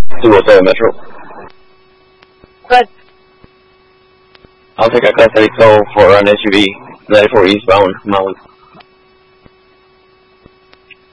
207 Metro. Good. I'll take a Class 8 tow for an SUV, 94 eastbound, Maui.